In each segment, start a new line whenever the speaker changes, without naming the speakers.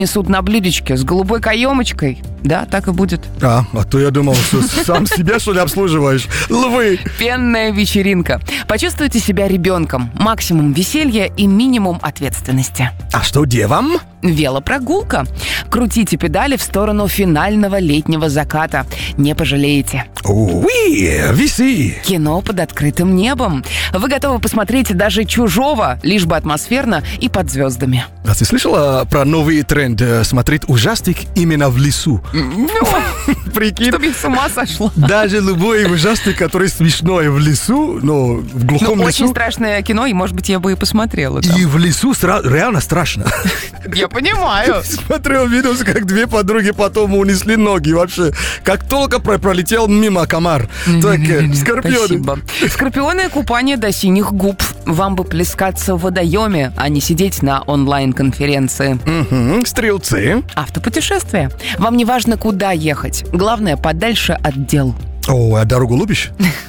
несут на блюдечке с голубой каемочкой. Да, так и будет.
А то я думал, что сам себя, что ли, обслуживаешь. Львы.
Пенная вечеринка. Почувствуйте себя ребенком. Максимум веселья и минимум ответственности.
А что девам?
Велопрогулка. Крутите педали в сторону финального летнего заката. Не пожалеете.
Уи, виси.
Кино под открытым небом. Вы готовы посмотреть даже «Чужого», лишь бы атмосферно и под звездами.
А ты слышала про новый тренд смотреть ужастик именно в лесу? Прикинь.
Чтоб я с ума сошла.
Даже любой ужастик, который смешной в лесу, но в глухом лесу.
Очень страшное кино, и, может быть, я бы и посмотрела там.
И в лесу реально страшно.
Я понимаю.
Смотрел видео, как две подруги потом унесли ноги вообще. Как только пролетел мимо комар. Так, скорпионы.
Спасибо. Скорпионы, купание до синих губ. Вам бы плескаться в водоеме, а не сидеть на онлайн-конференции.
Стрелцы.
Автопутешествие. Вам не важно, куда ехать. Главное, подальше от дел.
О, а дорогу любишь?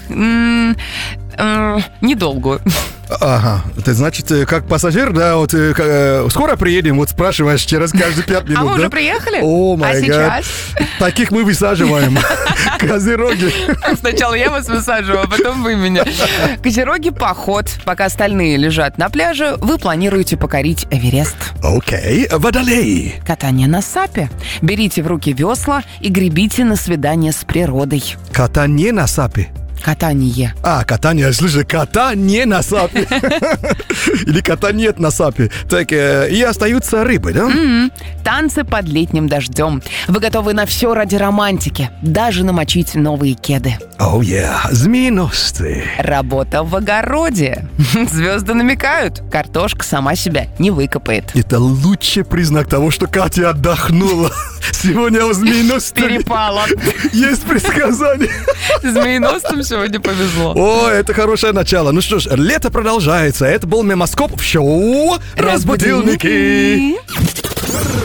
Недолгую.
Ага, это значит, как пассажир, да, вот скоро приедем, вот спрашиваешь через каждые 5 минут,
А вы
да?
уже приехали?
О, май гад.
сейчас?
Таких мы высаживаем. Козероги.
Сначала я вас высаживаю, а потом вы меня. Козероги, поход. Пока остальные лежат на пляже, вы планируете покорить Эверест.
Окей, водолей.
Катание на сапе. Берите в руки весла и гребите на свидание с природой.
Катание на сапе.
Катание.
Катание, слушай, кота не на сапе. Или кота нет на сапе. Так, и остаются рыбы, да?
Танцы под летним дождем. Вы готовы на все ради романтики. Даже намочить новые кеды.
Оу, змееносцы.
Работа в огороде. Звезды намекают. Картошка сама себя не выкопает.
Это лучший признак того, что Катя отдохнула. Сегодня у змееносца
Перепало.
есть предсказание.
Змееносцам сегодня повезло.
О, это хорошее начало. Ну что ж, лето продолжается. Это был Мемоскоп в шоу «Разбудилники».